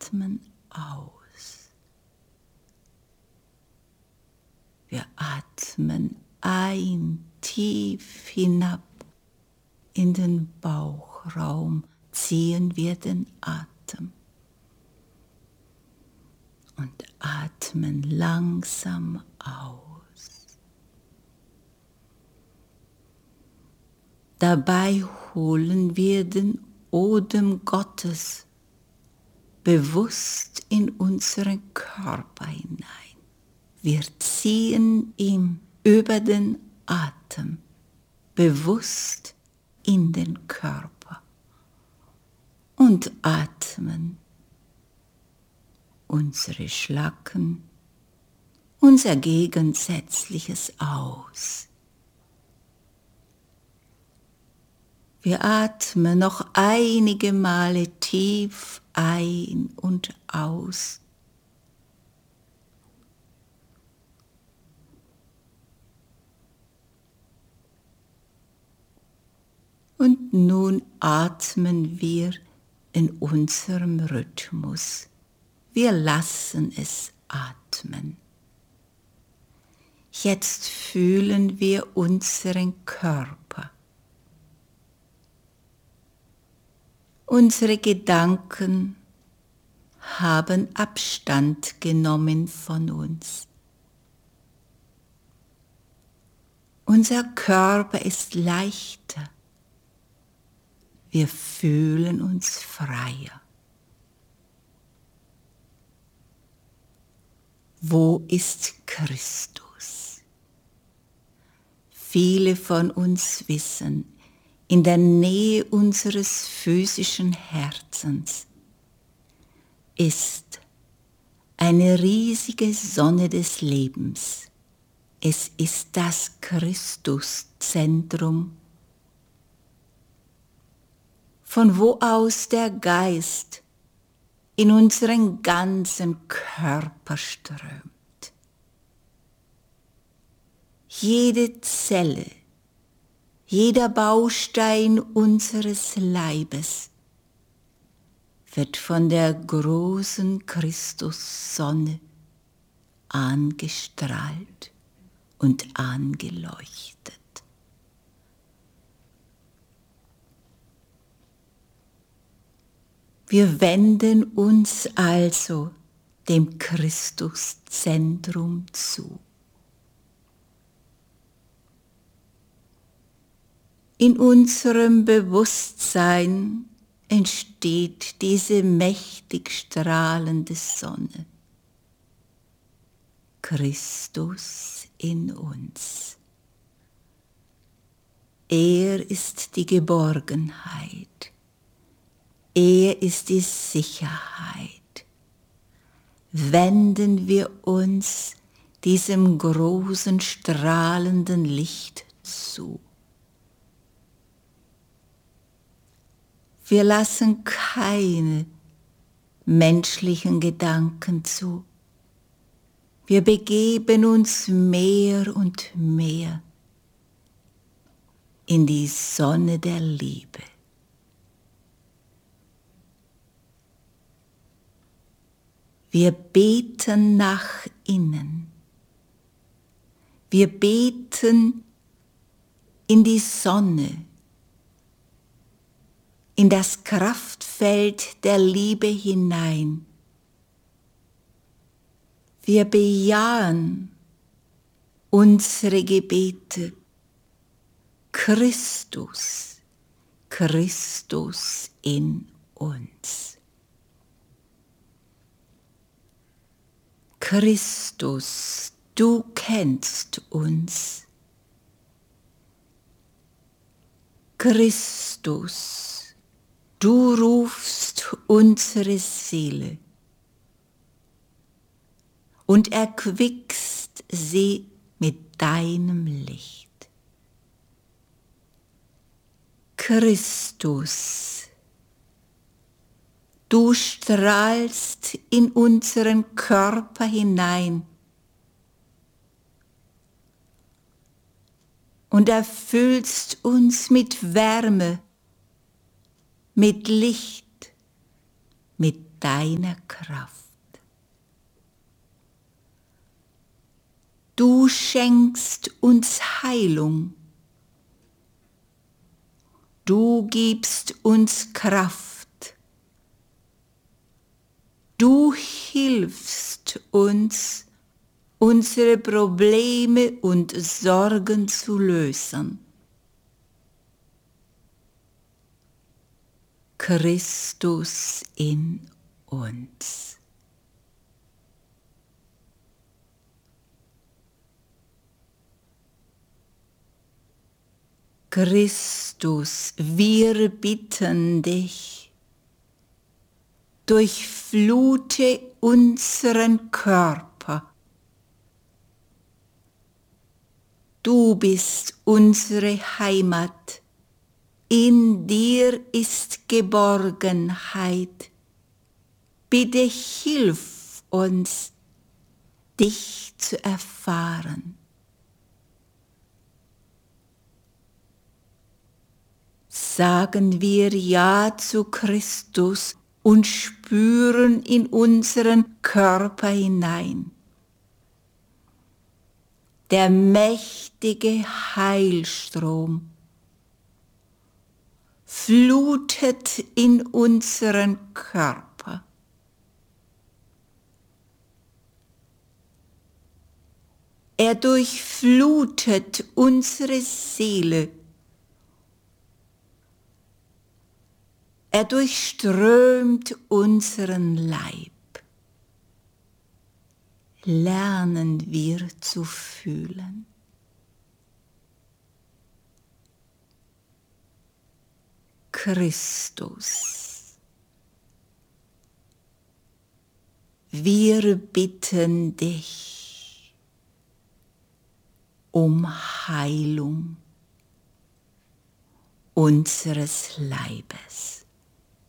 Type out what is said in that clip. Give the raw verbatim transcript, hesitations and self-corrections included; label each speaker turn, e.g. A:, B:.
A: atmen aus. Wir atmen ein, tief hinab in den Bauchraum, ziehen wir den Atem und atmen langsam aus. Dabei holen wir den Odem Gottes bewusst in unseren Körper hinein. Wir ziehen ihn über den Atem bewusst in den Körper und atmen unsere Schlacken, unser Gegensätzliches aus. Wir atmen noch einige Male tief ein und aus. Und nun atmen wir in unserem Rhythmus. Wir lassen es atmen. Jetzt fühlen wir unseren Körper. Unsere Gedanken haben Abstand genommen von uns. Unser Körper ist leichter. Wir fühlen uns freier. Wo ist Christus? Viele von uns wissen, in der Nähe unseres physischen Herzens ist eine riesige Sonne des Lebens. Es ist das Christuszentrum, von wo aus der Geist in unseren ganzen Körper strömt. Jede Zelle, jeder Baustein unseres Leibes wird von der großen Christussonne angestrahlt und angeleuchtet. Wir wenden uns also dem Christuszentrum zu. In unserem Bewusstsein entsteht diese mächtig strahlende Sonne. Christus in uns. Er ist die Geborgenheit. Er ist die Sicherheit. Wenden wir uns diesem großen strahlenden Licht zu. Wir lassen keine menschlichen Gedanken zu. Wir begeben uns mehr und mehr in die Sonne der Liebe. Wir beten nach innen. Wir beten in die Sonne, in das Kraftfeld der Liebe hinein. Wir bejahen unsere Gebete. Christus, Christus in uns. Christus, du kennst uns. Christus, du rufst unsere Seele und erquickst sie mit deinem Licht. Christus, du strahlst in unseren Körper hinein und erfüllst uns mit Wärme, mit Licht, mit deiner Kraft. Du schenkst uns Heilung. Du gibst uns Kraft. Du hilfst uns, unsere Probleme und Sorgen zu lösen. Christus in uns. Christus, wir bitten dich, durchflute unseren Körper. Du bist unsere Heimat, in dir ist Geborgenheit. Bitte hilf uns, dich zu erfahren. Sagen wir Ja zu Christus und spüren in unseren Körper hinein. Der mächtige Heilstrom flutet in unseren Körper. Er durchflutet unsere Seele. Er durchströmt unseren Leib. Lernen wir zu fühlen. Christus, wir bitten dich um Heilung unseres Leibes.